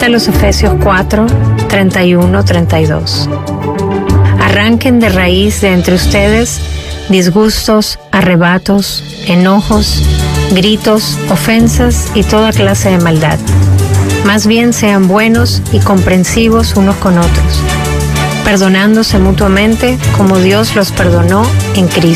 Cita los Efesios 4, 31, 32. Arranquen de raíz de entre ustedes disgustos, arrebatos, enojos, gritos, ofensas y toda clase de maldad. Más bien sean buenos y comprensivos unos con otros, perdonándose mutuamente como Dios los perdonó en Cristo.